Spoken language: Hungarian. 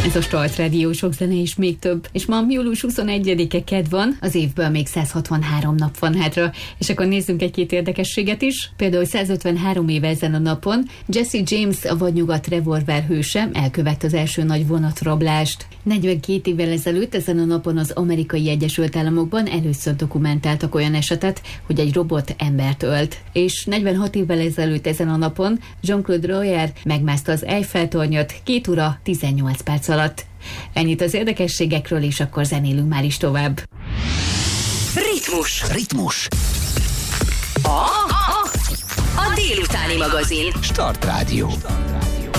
Ez a Start Radio, sok zene és még több. És ma július 21-e kedd van, az évből még 163 nap van hátra. És akkor nézzünk egy-két érdekességet is. Például 153 éve ezen a napon Jesse James, a vadnyugat revolver hőse elkövette az első nagy vonatrablást. 42 évvel ezelőtt ezen a napon az Amerikai Egyesült Államokban először dokumentáltak olyan esetet, hogy egy robot embert ölt. És 46 évvel ezelőtt ezen a napon Jean-Claude Royer megmászta az Eiffel-tornyot 2 óra 18 perc alatt. Ennyit az érdekességekről, és akkor zenélünk már is tovább. Ritmus. A délutáni magazin. Start Radio.